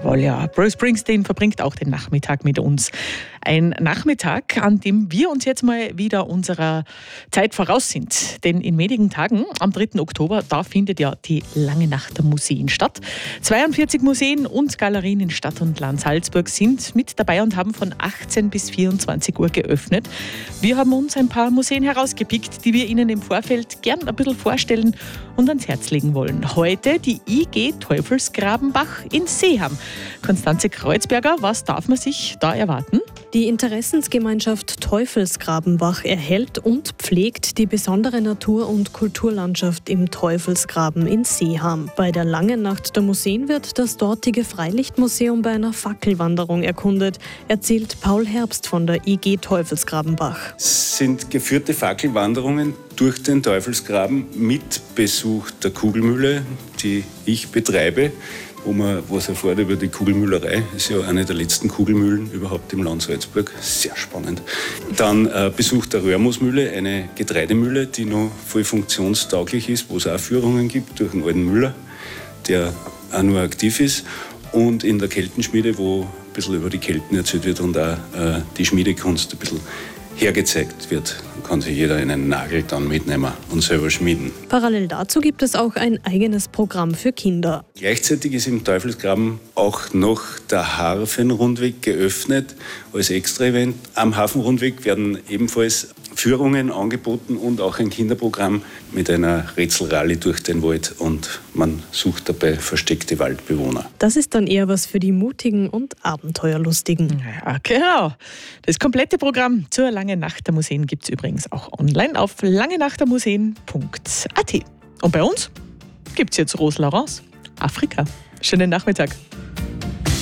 Toll, ja. Bruce Springsteen verbringt auch den Nachmittag mit uns. Ein Nachmittag, an dem wir uns jetzt mal wieder unserer Zeit voraus sind. Denn in wenigen Tagen, am 3. Oktober, da findet ja die Lange Nacht der Museen statt. 42 Museen und Galerien in Stadt und Land Salzburg sind mit dabei und haben von 18 bis 24 Uhr geöffnet. Wir haben uns ein paar Museen herausgepickt, die wir Ihnen im Vorfeld gern ein bisschen vorstellen und ans Herz legen wollen. Heute die IG Teufelsgrabenbach in Seeham. Konstanze Kreuzberger, was darf man sich da erwarten? Die Interessensgemeinschaft Teufelsgrabenbach erhält und pflegt die besondere Natur- und Kulturlandschaft im Teufelsgraben in Seeham. Bei der Langen Nacht der Museen wird das dortige Freilichtmuseum bei einer Fackelwanderung erkundet, erzählt Paul Herbst von der IG Teufelsgrabenbach. Es sind geführte Fackelwanderungen durch den Teufelsgraben mit Besuch der Kugelmühle, die ich betreibe, wo man was erfährt über die Kugelmühlerei. Das ist ja eine der letzten Kugelmühlen überhaupt im Land Salzburg. Sehr spannend. Dann Besuch der Röhrmoosmühle, eine Getreidemühle, die noch voll funktionstauglich ist, wo es auch Führungen gibt durch einen alten Müller, der auch nur aktiv ist. Und in der Keltenschmiede, wo ein bisschen über die Kelten erzählt wird und auch die Schmiedekunst ein bisschen hergezeigt wird. Da kann sich jeder einen Nagel dann mitnehmen und selber schmieden. Parallel dazu gibt es auch ein eigenes Programm für Kinder. Gleichzeitig ist im Teufelsgraben auch noch der Hafenrundweg geöffnet als Extra-Event. Am Hafenrundweg werden ebenfalls Führungen angeboten und auch ein Kinderprogramm mit einer Rätselrallye durch den Wald und man sucht dabei versteckte Waldbewohner. Das ist dann eher was für die Mutigen und Abenteuerlustigen. Ja, genau. Das komplette Programm zur Langen Nacht der Museen gibt es übrigens auch online auf langenachtermuseen.at. Und bei uns gibt es jetzt Rose Laurence, Afrika. Schönen Nachmittag.